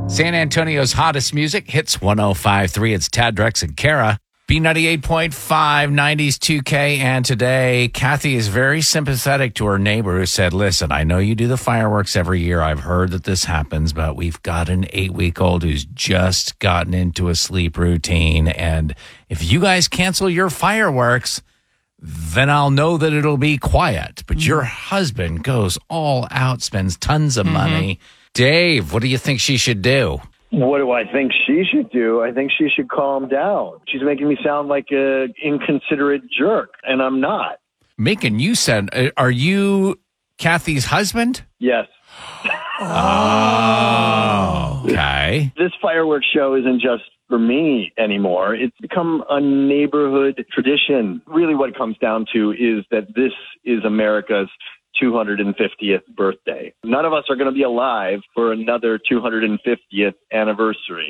San Antonio's hottest music, Hits 105.3. It's Tad, Drex, and Kara. B98.5, 90s 2K. And today, Kathy is very sympathetic to her neighbor who said, listen, I know you do the fireworks every year. I've heard that this happens, but we've got an 8-week-old who's just gotten into a sleep routine. And if you guys cancel your fireworks, then I'll know that it'll be quiet. But your husband goes all out, spends tons of money. Dave, what do you think she should do? What do I think she should do? I think she should calm down. She's making me sound like an inconsiderate jerk, and I'm not. Macon, you said, are you Kathy's husband? Yes. Oh, okay. This fireworks show isn't just for me anymore. It's become a neighborhood tradition. Really what it comes down to is that this is America's 250th birthday. None of us are going to be alive for another 250th anniversary.